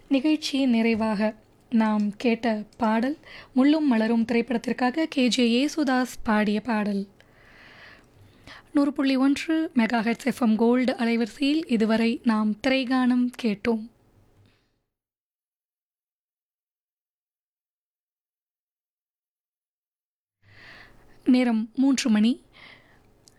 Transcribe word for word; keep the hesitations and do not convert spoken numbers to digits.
நிகழ்ச்சியின் நிறைவாக நாம் கேட்ட பாடல் முள்ளும் மலரும் திரைப்படத்திற்காக கே ஜே யேசுதாஸ் பாடிய பாடல். நூறு புள்ளி ஒன்று மெகா ஹெட்ஸ் எஃப்எம் கோல்டு அலைவரிசையில் இதுவரை நாம் திரைகானம் கேட்டோம். நேரம் மூன்று மணி.